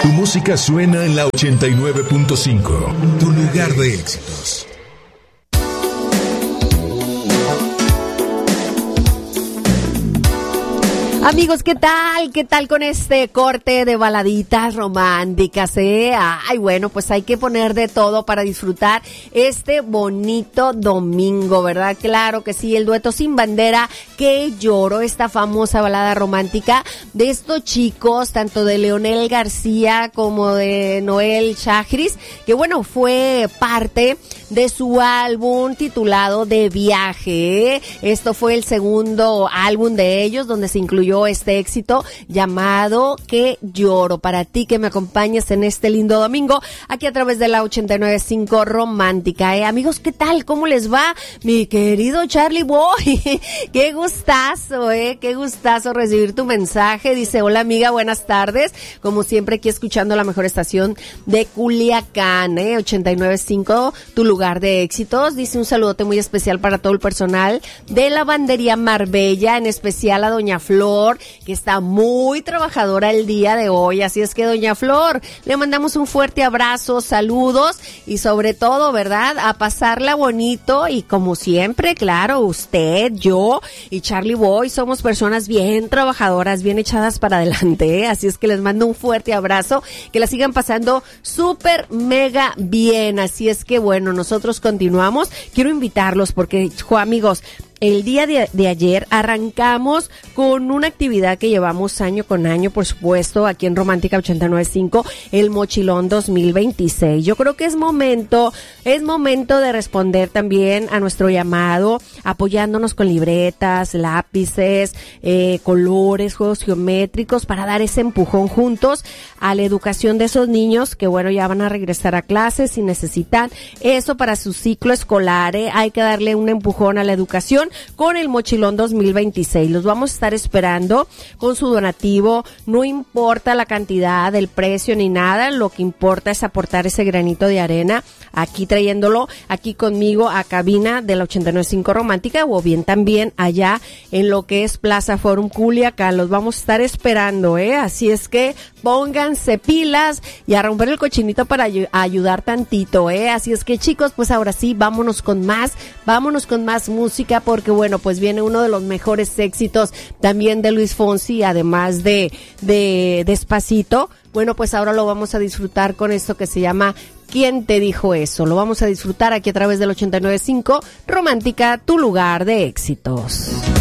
Tu música suena en la 89.5. Tu lugar de éxitos. Amigos, ¿qué tal? ¿Qué tal con este corte de baladitas románticas, Ay, bueno, pues hay que poner de todo para disfrutar este bonito domingo, ¿verdad? Claro que sí, el dueto Sin Bandera, Que Lloro, esta famosa balada romántica de estos chicos, tanto de Leonel García como de Noel Chagris, que bueno, fue parte de su álbum titulado De Viaje. Esto fue el segundo álbum de ellos, donde se incluyó este éxito llamado Que Lloro. Para ti que me acompañas en este lindo domingo, aquí a través de la 89.5 Romántica, Amigos, ¿qué tal? ¿Cómo les va? Mi querido Charlie Boy, qué gustazo, qué gustazo recibir tu mensaje. Dice, hola amiga, buenas tardes. Como siempre aquí escuchando la mejor estación de Culiacán, 89.5, tu lugar de éxitos. Dice un saludote muy especial para todo el personal de Lavandería Marbella, en especial a Doña Flor, que está muy trabajadora el día de hoy. Así es que, Doña Flor, le mandamos un fuerte abrazo, saludos y sobre todo, ¿verdad?, a pasarla bonito. Y como siempre, claro, usted, yo y Charlie Boy somos personas bien trabajadoras, bien echadas para adelante, Así es que les mando un fuerte abrazo, que la sigan pasando súper mega bien. Así es que, bueno, nosotros continuamos. Quiero invitarlos porque, amigos, el día de ayer arrancamos con una actividad que llevamos año con año, por supuesto, aquí en Romántica 89.5, el Mochilón 2026. Yo creo que es momento de responder también a nuestro llamado, apoyándonos con libretas, lápices, colores, juegos geométricos, para dar ese empujón juntos a la educación de esos niños que, bueno, ya van a regresar a clases y necesitan eso para su ciclo escolar, Hay que darle un empujón a la educación con el Mochilón 2026. Los vamos a estar esperando con su donativo. No importa la cantidad, el precio ni nada, lo que importa es aportar ese granito de arena, aquí trayéndolo aquí conmigo a cabina de la 89.5 Romántica, o bien también allá en lo que es Plaza Forum Culiacán. Los vamos a estar esperando, Así es que pónganse pilas y a romper el cochinito para ayudar tantito, Así es que, chicos, pues ahora sí, vámonos con más música, porque bueno, pues viene uno de los mejores éxitos también de Luis Fonsi, además de Despacito. Bueno, pues ahora lo vamos a disfrutar con esto que se llama ¿Quién te dijo eso? Lo vamos a disfrutar aquí a través del 89.5 Romántica, tu lugar de éxitos.